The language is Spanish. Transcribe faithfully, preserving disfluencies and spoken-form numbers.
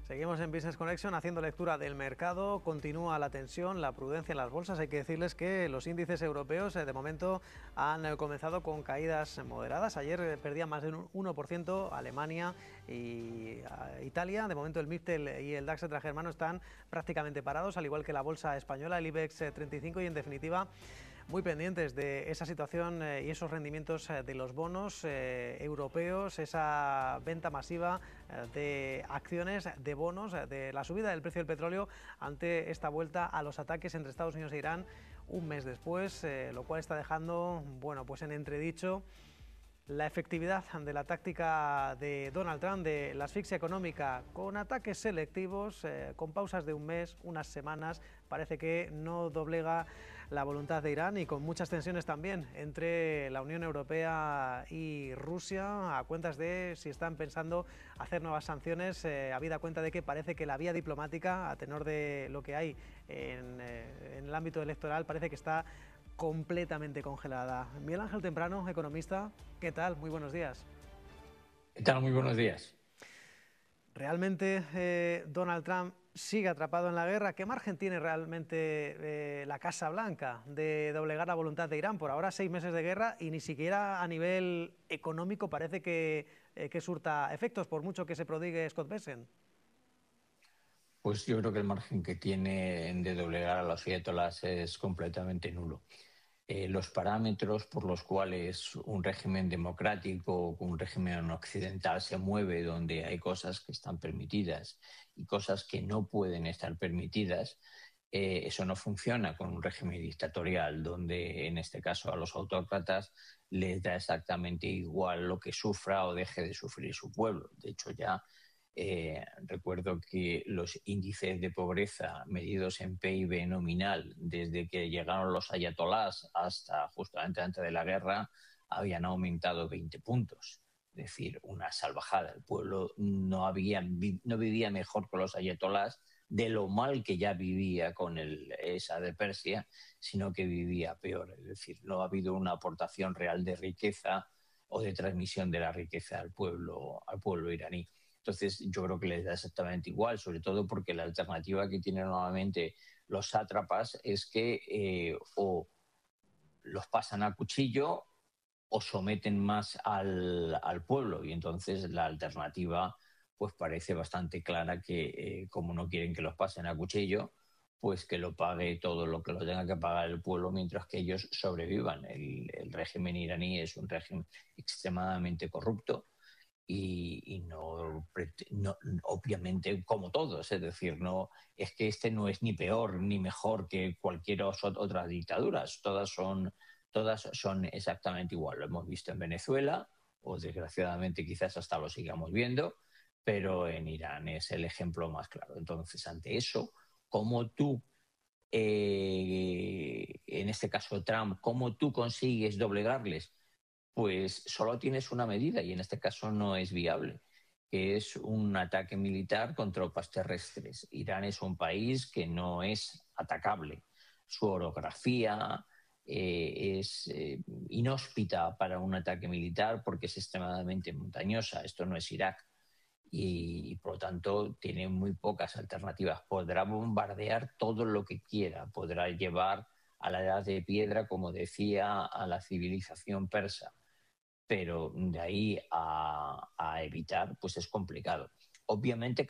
Seguimos en Business Connection haciendo lectura del mercado. Continúa la tensión, la prudencia en las bolsas. Hay que decirles que los índices europeos eh, de momento han eh, comenzado con caídas moderadas. Ayer eh, perdía más de un uno por ciento Alemania y eh, Italia. De momento el MIPTEL y el DAX germano están prácticamente parados, al igual que la bolsa española, el IBEX eh, treinta y cinco, y en definitiva muy pendientes de esa situación eh, y esos rendimientos eh, de los bonos eh, europeos, esa venta masiva eh, de acciones, de bonos, eh, de la subida del precio del petróleo ante esta vuelta a los ataques entre Estados Unidos e Irán un mes después, eh, lo cual está dejando, bueno, pues en entredicho la efectividad de la táctica de Donald Trump de la asfixia económica con ataques selectivos, eh, con pausas de un mes, unas semanas. Parece que no doblega la voluntad de Irán y con muchas tensiones también entre la Unión Europea y Rusia, a cuentas de si están pensando hacer nuevas sanciones, eh, habida cuenta de que parece que la vía diplomática, a tenor de lo que hay en, eh, en el ámbito electoral, parece que está completamente congelada. Miguel Ángel Temprano, economista, ¿qué tal? Muy buenos días. ¿Qué tal? Muy buenos días. ¿Realmente eh, Donald Trump sigue atrapado en la guerra? ¿Qué margen tiene realmente eh, la Casa Blanca de doblegar la voluntad de Irán? Por ahora seis meses de guerra y ni siquiera a nivel económico parece que, eh, que surta efectos, por mucho que se prodigue Scott Bessent. Pues yo creo que el margen que tiene de doblegar a los ayatolás es completamente nulo. Eh, los parámetros por los cuales un régimen democrático, un régimen occidental se mueve, donde hay cosas que están permitidas y cosas que no pueden estar permitidas, eh, eso no funciona con un régimen dictatorial, donde en este caso a los autócratas les da exactamente igual lo que sufra o deje de sufrir su pueblo. De hecho, ya Eh, recuerdo que los índices de pobreza medidos en P I B nominal desde que llegaron los ayatolás hasta justamente antes de la guerra habían aumentado veinte puntos. Es decir, una salvajada. El pueblo no, había, no vivía mejor con los ayatolás de lo mal que ya vivía con el esa de Persia, sino que vivía peor. Es decir, no ha habido una aportación real de riqueza o de transmisión de la riqueza al pueblo, al pueblo iraní. Entonces, yo creo que les da exactamente igual, sobre todo porque la alternativa que tienen normalmente los sátrapas es que eh, o los pasan a cuchillo o someten más al, al pueblo. Y entonces la alternativa pues parece bastante clara que eh, como no quieren que los pasen a cuchillo, pues que lo pague todo lo que lo tenga que pagar el pueblo mientras que ellos sobrevivan. El, el régimen iraní es un régimen extremadamente corrupto. Y, y no, no, obviamente, como todos, es decir, no es que este no es ni peor ni mejor que cualquier otra dictadura, todas son, todas son exactamente igual. Lo hemos visto en Venezuela, o desgraciadamente quizás hasta lo sigamos viendo, pero en Irán es el ejemplo más claro. Entonces, ante eso, ¿cómo tú, eh, en este caso Trump, cómo tú consigues doblegarles? Pues solo tienes una medida y en este caso no es viable, que es un ataque militar con tropas terrestres. Irán es un país que no es atacable. Su orografía eh, es eh, inhóspita para un ataque militar porque es extremadamente montañosa. Esto no es Irak. Y, y por lo tanto tiene muy pocas alternativas. Podrá bombardear todo lo que quiera, podrá llevar a la edad de piedra, como decía, a la civilización persa, pero de ahí a, a evitar, pues es complicado. Obviamente